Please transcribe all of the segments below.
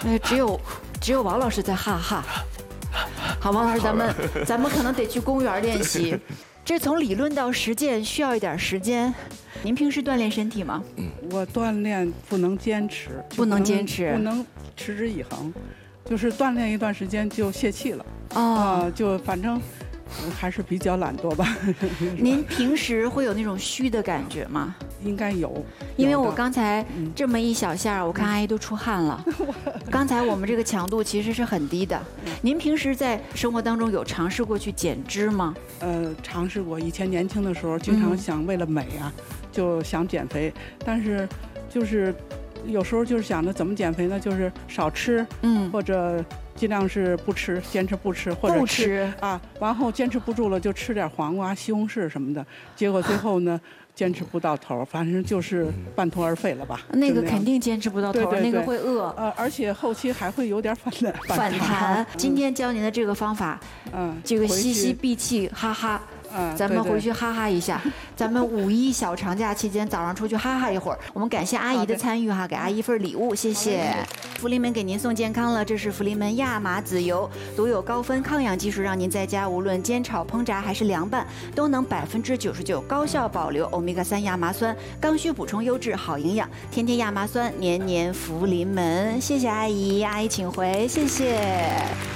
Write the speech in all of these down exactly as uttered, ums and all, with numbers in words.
呃，只有只有王老师在哈哈。好，王老师，咱们咱们可能得去公园练习。这从理论到实践需要一点时间。您平时锻炼身体吗？ 我锻炼不能坚持， 不能坚持， 不能持之以恒，就是锻炼一段时间就泄气了。 哦， 啊，就反正还是比较懒惰吧。 您平时会有那种虚的感觉吗？ 应该有， 因为我刚才这么一小下，我看阿姨都出汗了。刚才我们这个强度其实是很低的。您平时在生活当中有尝试过去减脂吗？ 呃，尝试过。以前年轻的时候，经常想为了美啊，就想减肥，但是就是有时候就是想着怎么减肥呢？就是少吃，嗯，或者尽量是不吃，坚持不吃，或者吃, 吃啊，然后坚持不住了就吃点黄瓜、西红柿什么的，结果最后呢。坚持不到头，反正就是半途而废了吧。 那个肯定坚持不到头，那个会饿。 呃，而且后期还会有点反反弹。今天教您的这个方法，嗯，这个吸吸闭气，哈哈。嗯，咱们回去哈哈一下。咱们五一小长假期间早上出去哈哈一会儿。我们感谢阿姨的参与哈，给阿姨一份礼物，谢谢。福临门给您送健康了，这是福临门亚麻籽油，独有高分抗氧技术，让您在家无论煎炒烹炸还是凉拌，都能百分之九十九高效保留欧米伽三亚麻酸，刚需补充优质好营养，天天亚麻酸，年年福临门。谢谢阿姨，阿姨请回，谢谢。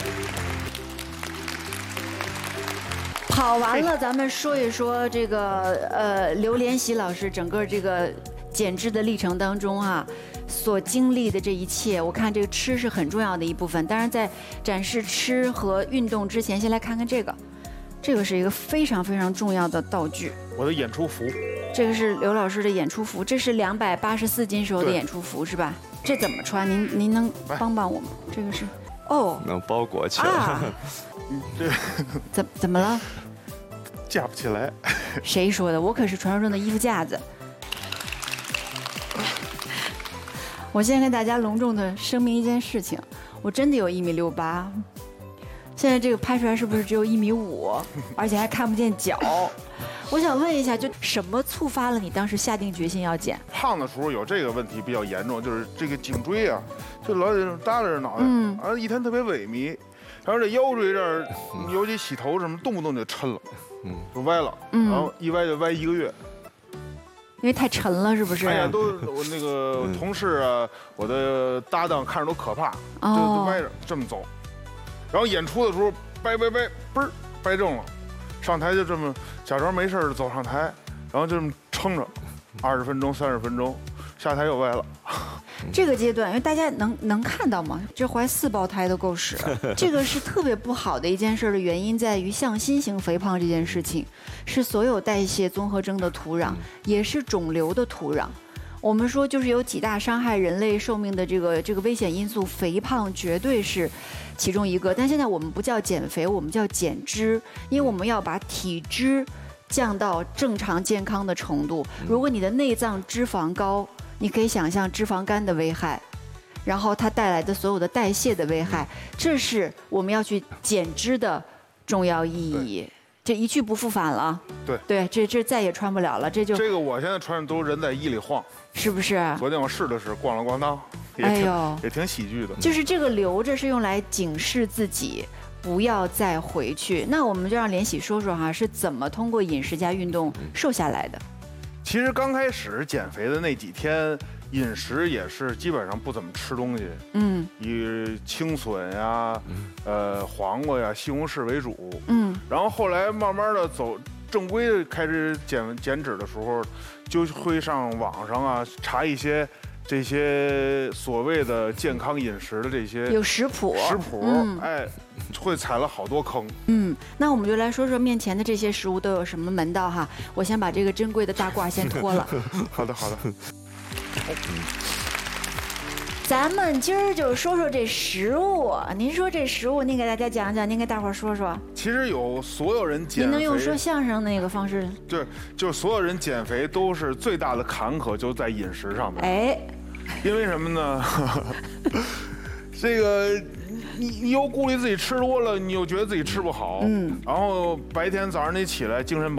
跑完了，咱们说一说这个呃刘连喜老师整个这个减脂的历程当中哈、啊，所经历的这一切，我看这个吃是很重要的一部分。当然，在展示吃和运动之前，先来看看这个，这个是一个非常非常重要的道具。 我的演出服， 这个是刘老师的演出服，这是两百八十四斤时候的演出服是吧？这怎么穿？您您能帮帮我吗？这个是哦， 能包裹起来。 啊、 这怎怎么了？ 架不起来。 谁说的？我可是传说中的衣服架子。我现在跟大家隆重的声明一件事情，我真的有一米六八，现在这个拍出来是不是只有一米五，而且还看不见脚？我想问一下，就什么触发了你当时下定决心要减？ 胖的时候有这个问题比较严重，就是这个颈椎啊，就老得耷拉着脑袋，嗯，啊一天特别萎靡，然后这腰椎这儿，尤其洗头什么，动不动就抻了，嗯，就歪了，嗯，然后一歪就歪一个月。 因为太沉了，是不是？ 哎呀，都我那个同事啊，我的搭档看着都可怕，就就歪着这么走，然后演出的时候掰掰掰，嘣儿掰正了，上台就这么假装没事走上台，然后就这么撑着，二十分钟、三十分钟，下台又歪了。 这个阶段，因为大家能能看到吗？这怀四胞胎都够使，这个是特别不好的一件事的原因在于向心型肥胖这件事情，是所有代谢综合征的土壤，也是肿瘤的土壤。我们说就是有几大伤害人类寿命的这个这个危险因素，肥胖绝对是其中一个。但现在我们不叫减肥，我们叫减脂，因为我们要把体脂降到正常健康的程度。如果你的内脏脂肪高，你可以想象脂肪肝的危害，然后它带来的所有的代谢的危害，这是我们要去减脂的重要意义。这一去不复返了。 对对，这这再也穿不了了。这就这个我现在穿的都人在衣里晃， 是不是？ 昨天我试的是咣啷咣当，也挺、哎呦、也挺喜剧的。 就是这个留着是用来警示自己不要再回去。那我们就让连喜说说哈，是怎么通过饮食加运动瘦下来的？ 其实刚开始减肥的那几天，饮食也是基本上不怎么吃东西，嗯，以青笋呀、呃黄瓜呀、西红柿为主，嗯，然后后来慢慢的走正规开始减减脂的时候，就会上网上啊查一些这些所谓的健康饮食的这些有食谱， 食谱，嗯、哎，会踩了好多坑。 嗯，那我们就来说说面前的这些食物都有什么门道哈。我先把这个珍贵的大褂先脱了。 好的，好的。 咱们今儿就说说这食物，您说这食物，您给大家讲讲，您给大伙儿说说。 其实有所有人减肥， 您能用说相声那个方式？ 对，就是所有人减肥都是最大的坎坷就在饮食上面。 哎， 因为什么呢？这个你你又顾虑自己吃多了，你又觉得自己吃不好，嗯，然后白天早上你起来精神饱